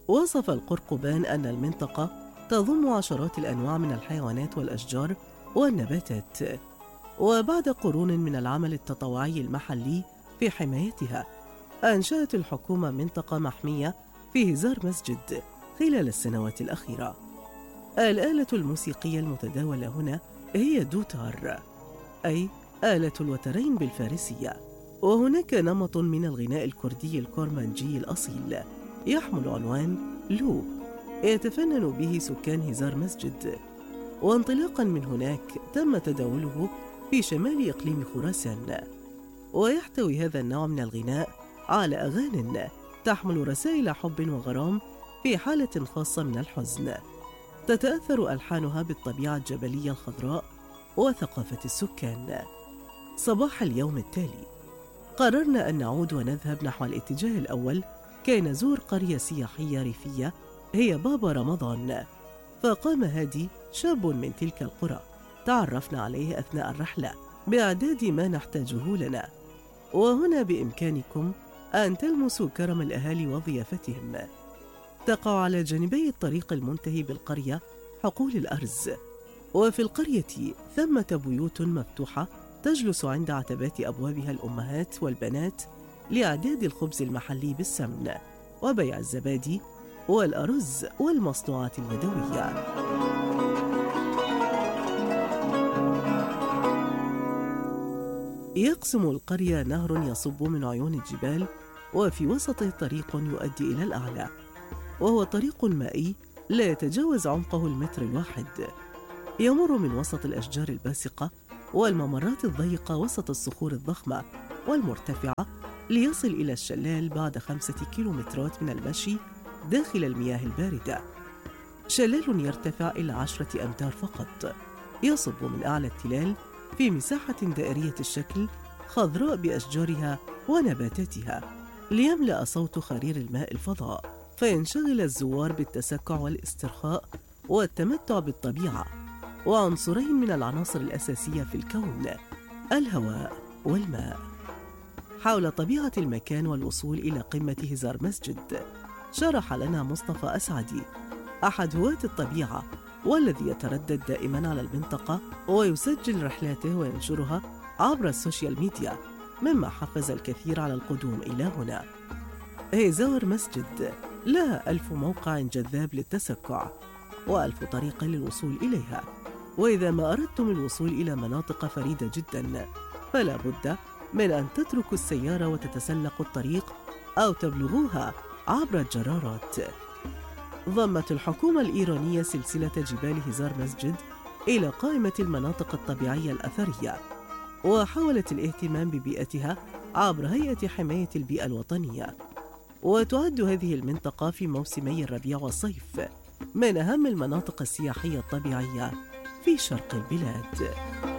وصف القرقبان أن المنطقة تضم عشرات الأنواع من الحيوانات والأشجار والنباتات، وبعد قرون من العمل التطوعي المحلي في حمايتها، أنشأت الحكومة منطقة محمية في هزار مسجد خلال السنوات الأخيرة. الآلة الموسيقية المتداولة هنا هي دوتار، أي آلة الوترين بالفارسية، وهناك نمط من الغناء الكردي الكورمانجي الأصيل يحمل عنوان لو، يتفنن به سكان هزار مسجد، وانطلاقا من هناك تم تداوله في شمال إقليم خراسان. ويحتوي هذا النوع من الغناء على أغاني تحمل رسائل حب وغرام في حالة خاصة من الحزن، تتأثر ألحانها بالطبيعة الجبلية الخضراء وثقافة السكان. صباح اليوم التالي قررنا أن نعود ونذهب نحو الاتجاه الأول كي نزور قرية سياحية ريفية هي بابا رمضان، فقام هادي شاب من تلك القرى تعرفنا عليه أثناء الرحلة بإعداد ما نحتاجه لنا، وهنا بإمكانكم أن تلمسوا كرم الأهالي وضيافتهم. تقع على جانبي الطريق المنتهي بالقرية حقول الأرز، وفي القرية ثمة بيوت مفتوحة تجلس عند عتبات أبوابها الأمهات والبنات لإعداد الخبز المحلي بالسمن وبيع الزبادي والأرز والمصنوعات اليدوية. يقسم القرية نهر يصب من عيون الجبال، وفي وسطه طريق يؤدي إلى الأعلى، وهو طريق مائي لا يتجاوز عمقه المتر الواحد، يمر من وسط الأشجار الباسقة والممرات الضيقة وسط الصخور الضخمة والمرتفعة ليصل إلى الشلال بعد 5 كيلومترات من المشي داخل المياه الباردة. شلال يرتفع إلى 10 أمتار فقط، يصب من أعلى التلال في مساحة دائرية الشكل خضراء بأشجارها ونباتاتها، ليملأ صوت خرير الماء الفضاء، فينشغل الزوار بالتسكع والاسترخاء والتمتع بالطبيعة وعنصرين من العناصر الأساسية في الكون، الهواء والماء. حول طبيعة المكان والوصول إلى قمة هزار مسجد، شرح لنا مصطفى أسعدي أحد هواة الطبيعة والذي يتردد دائما على المنطقة ويسجل رحلاته وينشرها عبر السوشيال ميديا، مما حفز الكثير على القدوم إلى هنا. هزار مسجد لها 1000 موقع جذاب للتسكع و1000 طريق للوصول إليها، وإذا ما أردتم الوصول إلى مناطق فريدة جدا فلا بد من أن تتركوا السيارة وتتسلقوا الطريق أو تبلغوها عبر الجرارات. ضمت الحكومة الإيرانية سلسلة جبال هزار مسجد إلى قائمة المناطق الطبيعية الأثرية، وحاولت الاهتمام ببيئتها عبر هيئة حماية البيئة الوطنية. وتعد هذه المنطقة في موسمي الربيع والصيف من أهم المناطق السياحية الطبيعية في شرق البلاد.